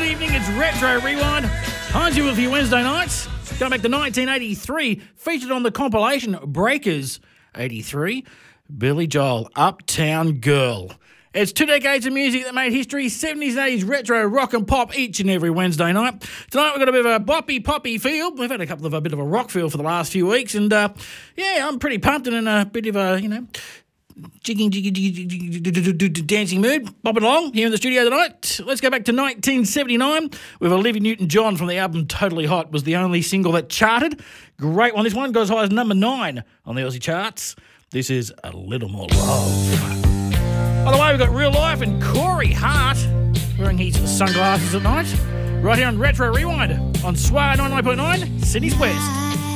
evening, it's Retro Rewind. Hansi with you Wednesday nights. Going back to 1983, featured on the compilation Breakers 83, Billy Joel, Uptown Girl. It's 2 decades of music that made history, 70s and 80s retro rock and pop each and every Wednesday night. Tonight we've got a bit of a boppy poppy feel. We've had a bit of a rock feel for the last few weeks, and I'm pretty pumped and in a bit of a, jiggy dancing mood. Bopping along here in the studio tonight. Let's go back to 1979 with Olivia Newton-John from the album Totally Hot. Was the only single that charted. Great one. This one goes as high as number 9 on the Aussie charts. This is A Little More Love. By the way, we've got Real Life and Corey Hart wearing his sunglasses at night. Right here on Retro Rewind on Swar 99.9, Sydney's West.